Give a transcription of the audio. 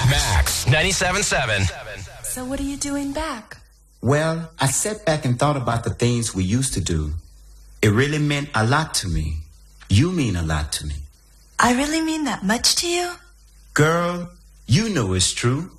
Max 97.7. So what are you doing back? Well, I sat back and thought about the things we used to do. It really meant a lot to me. You mean a lot to me. I really mean that much to you? Girl, you know it's true.